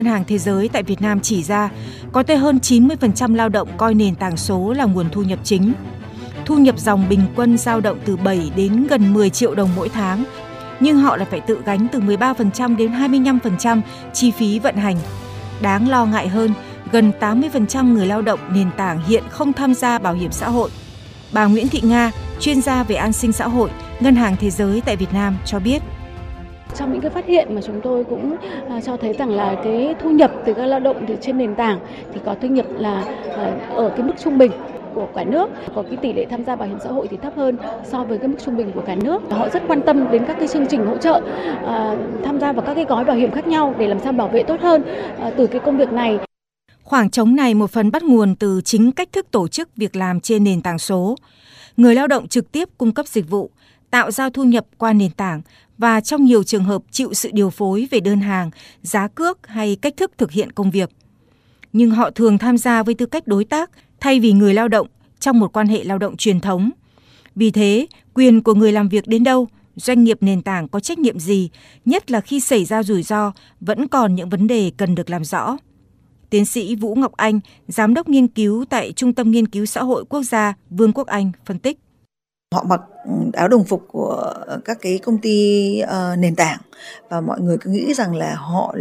Ngân hàng Thế giới tại Việt Nam chỉ ra có tới hơn 90% lao động coi nền tảng số là nguồn thu nhập chính. Thu nhập dòng bình quân dao động từ 7 đến gần 10 triệu đồng mỗi tháng, nhưng họ lại phải tự gánh từ 13% đến 25% chi phí vận hành. Đáng lo ngại hơn, gần 80% người lao động nền tảng hiện không tham gia bảo hiểm xã hội. Bà Nguyễn Thị Nga, chuyên gia về an sinh xã hội, Ngân hàng Thế giới tại Việt Nam cho biết. Trong những cái phát hiện mà chúng tôi cũng cho thấy rằng là cái thu nhập từ các lao động từ trên nền tảng thì có thu nhập là ở cái mức trung bình của cả nước, có cái tỷ lệ tham gia bảo hiểm xã hội thì thấp hơn so với cái mức trung bình của cả nước. Họ rất quan tâm đến các cái chương trình hỗ trợ, tham gia vào các cái gói bảo hiểm khác nhau để làm sao bảo vệ tốt hơn từ cái công việc này. Khoảng trống này một phần bắt nguồn từ chính cách thức tổ chức việc làm trên nền tảng số. Người lao động trực tiếp cung cấp dịch vụ, tạo ra thu nhập qua nền tảng và trong nhiều trường hợp chịu sự điều phối về đơn hàng, giá cước hay cách thức thực hiện công việc. Nhưng họ thường tham gia với tư cách đối tác thay vì người lao động trong một quan hệ lao động truyền thống. Vì thế, quyền của người làm việc đến đâu, doanh nghiệp nền tảng có trách nhiệm gì, nhất là khi xảy ra rủi ro, vẫn còn những vấn đề cần được làm rõ. Tiến sĩ Vũ Ngọc Anh, Giám đốc nghiên cứu tại Trung tâm Nghiên cứu Xã hội Quốc gia Vương quốc Anh phân tích. Họ mặc áo đồng phục của các cái công ty nền tảng và mọi người cứ nghĩ rằng là họ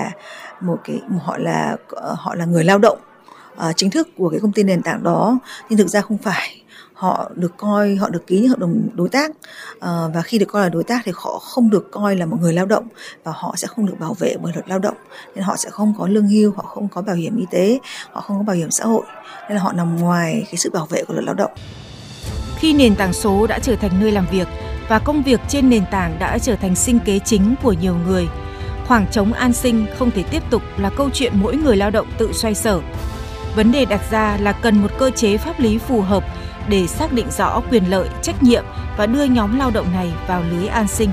là người lao động chính thức của cái công ty nền tảng đó, nhưng thực ra không phải. Họ được ký những hợp đồng đối tác, và khi được coi là đối tác thì họ không được coi là một người lao động và họ sẽ không được bảo vệ bởi luật lao động, nên họ sẽ không có lương hưu, họ không có bảo hiểm y tế, họ không có bảo hiểm xã hội, nên là họ nằm ngoài cái sự bảo vệ của luật lao động. Khi nền tảng số đã trở thành nơi làm việc và công việc trên nền tảng đã trở thành sinh kế chính của nhiều người, khoảng trống an sinh không thể tiếp tục là câu chuyện mỗi người lao động tự xoay sở. Vấn đề đặt ra là cần một cơ chế pháp lý phù hợp để xác định rõ quyền lợi, trách nhiệm và đưa nhóm lao động này vào lưới an sinh.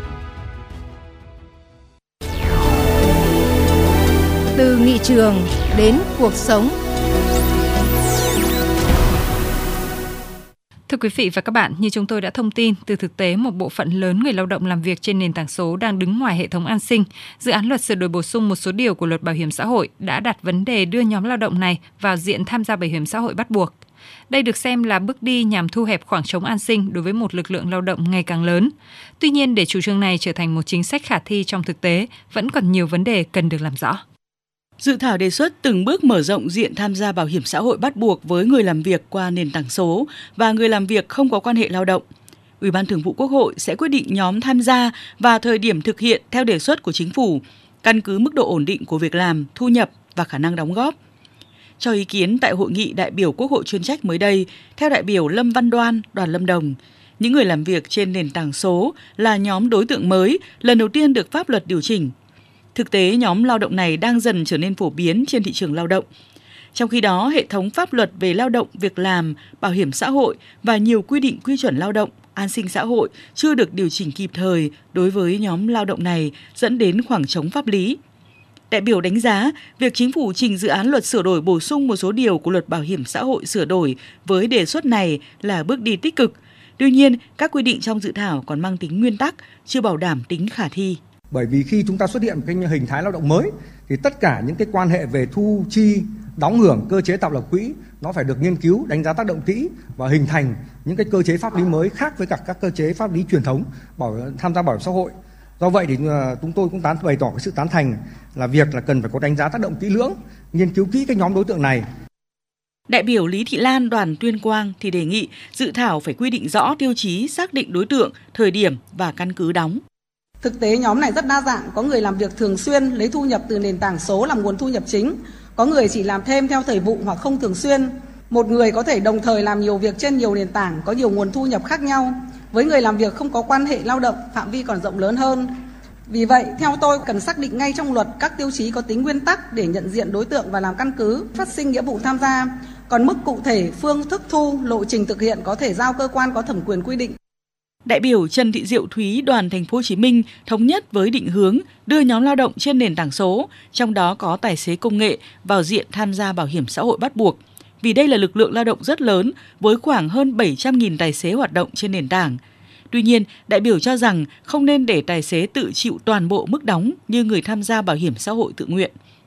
Từ nghị trường đến cuộc sống. Thưa quý vị và các bạn, như chúng tôi đã thông tin, từ thực tế một bộ phận lớn người lao động làm việc trên nền tảng số đang đứng ngoài hệ thống an sinh. Dự án luật sửa đổi bổ sung một số điều của luật bảo hiểm xã hội đã đặt vấn đề đưa nhóm lao động này vào diện tham gia bảo hiểm xã hội bắt buộc. Đây được xem là bước đi nhằm thu hẹp khoảng trống an sinh đối với một lực lượng lao động ngày càng lớn. Tuy nhiên, để chủ trương này trở thành một chính sách khả thi trong thực tế, vẫn còn nhiều vấn đề cần được làm rõ. Dự thảo đề xuất từng bước mở rộng diện tham gia bảo hiểm xã hội bắt buộc với người làm việc qua nền tảng số và người làm việc không có quan hệ lao động. Ủy ban Thường vụ Quốc hội sẽ quyết định nhóm tham gia và thời điểm thực hiện theo đề xuất của Chính phủ, căn cứ mức độ ổn định của việc làm, thu nhập và khả năng đóng góp. Cho ý kiến tại hội nghị đại biểu Quốc hội chuyên trách mới đây, theo đại biểu Lâm Văn Đoan, đoàn Lâm Đồng, những người làm việc trên nền tảng số là nhóm đối tượng mới lần đầu tiên được pháp luật điều chỉnh. Thực tế, nhóm lao động này đang dần trở nên phổ biến trên thị trường lao động. Trong khi đó, hệ thống pháp luật về lao động, việc làm, bảo hiểm xã hội và nhiều quy định quy chuẩn lao động, an sinh xã hội chưa được điều chỉnh kịp thời đối với nhóm lao động này, dẫn đến khoảng trống pháp lý. Đại biểu đánh giá, việc Chính phủ trình dự án luật sửa đổi bổ sung một số điều của luật bảo hiểm xã hội sửa đổi với đề xuất này là bước đi tích cực. Tuy nhiên, các quy định trong dự thảo còn mang tính nguyên tắc, chưa bảo đảm tính khả thi. Bởi vì khi chúng ta xuất hiện một cái hình thái lao động mới thì tất cả những cái quan hệ về thu chi, đóng hưởng, cơ chế tạo lập quỹ nó phải được nghiên cứu, đánh giá tác động kỹ và hình thành những cái cơ chế pháp lý mới khác với các cơ chế pháp lý truyền thống tham gia bảo hiểm xã hội. Do vậy thì chúng tôi cũng bày tỏ cái sự tán thành là việc là cần phải có đánh giá tác động kỹ lưỡng, nghiên cứu kỹ cái nhóm đối tượng này. Đại biểu Lý Thị Lan, đoàn Tuyên Quang thì đề nghị dự thảo phải quy định rõ tiêu chí xác định đối tượng, thời điểm và căn cứ đóng. Thực tế nhóm này rất đa dạng, có người làm việc thường xuyên lấy thu nhập từ nền tảng số làm nguồn thu nhập chính, có người chỉ làm thêm theo thời vụ hoặc không thường xuyên. Một người có thể đồng thời làm nhiều việc trên nhiều nền tảng, có nhiều nguồn thu nhập khác nhau. Với người làm việc không có quan hệ lao động, phạm vi còn rộng lớn hơn. Vì vậy, theo tôi cần xác định ngay trong luật các tiêu chí có tính nguyên tắc để nhận diện đối tượng và làm căn cứ phát sinh nghĩa vụ tham gia. Còn mức cụ thể, phương thức thu, lộ trình thực hiện có thể giao cơ quan có thẩm quyền quy định. Đại biểu Trần Thị Diệu Thúy, đoàn Thành phố Hồ Chí Minh thống nhất với định hướng đưa nhóm lao động trên nền tảng số, trong đó có tài xế công nghệ, vào diện tham gia bảo hiểm xã hội bắt buộc. Vì đây là lực lượng lao động rất lớn với khoảng hơn 700.000 tài xế hoạt động trên nền tảng. Tuy nhiên, đại biểu cho rằng không nên để tài xế tự chịu toàn bộ mức đóng như người tham gia bảo hiểm xã hội tự nguyện.